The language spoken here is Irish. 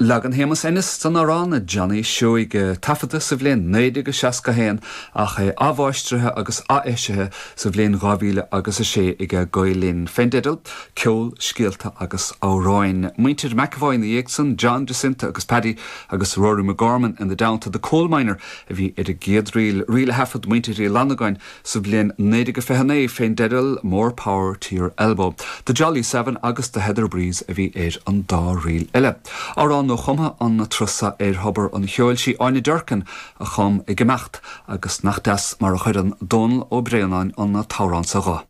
Lagan hémas inis san arán Johnny Shoig tafada sa bhléin 9 héan ach ábháistrithe agus áéisithe sa bhléin 2006 ige goilín fendidal, ceol, scialta agus áráin. Muintir McAvoy na Yakeson, John Jacinta agus Paddy agus Rory McGorman in the down to the coal miner a bhí idir géadríl riile hafad muintir í Lanagáin sa bhléin 9 fendidal, more power to your elbow. The Jolly 7 agus the Heather Breeze a bhí an dá riil eile. Arán no chumha an na trusa hobar an cheoil sí áine Durcan a chum i gemacht agus nach das mar a chuir an Donal ó Breanain an na Tauran sa gá.